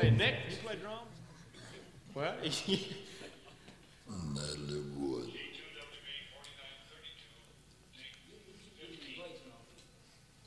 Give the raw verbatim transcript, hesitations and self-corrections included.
Hey, Nick, you play drums? Well, Mm, a